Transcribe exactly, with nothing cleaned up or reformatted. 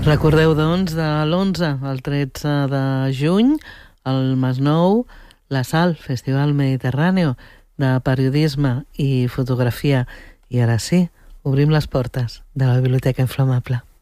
Recordeu, doncs, de l'onze al tretze de juny, al Masnou, la Sal, Festival Mediterráneo de Periodisme i Fotografia. I ara sí, obrim les portes de la Biblioteca Inflamable.